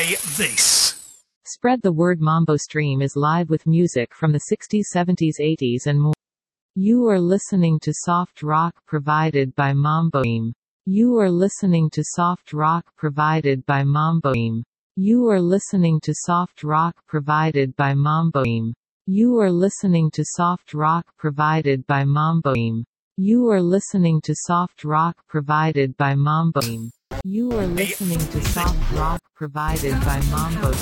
Play this. Spread the word. Mambo Stream is live with music from the 60s, 70s, 80s and more. You are listening to soft rock provided by Mambo Stream. You are listening to soft rock provided by Mambo Stream. You are listening to soft rock provided by Mambo Stream. You are listening to soft rock provided by Mambo Stream. You are listening to soft rock provided by Mambo Stream. You are listening to soft rock provided by Mambo